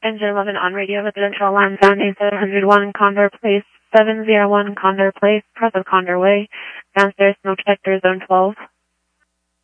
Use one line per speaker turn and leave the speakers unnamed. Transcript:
Engine 11 on radio, residential alarm sound 8701 Condor Place, 701 Condor Place, Cross of Condor Way, downstairs smoke detector zone 12.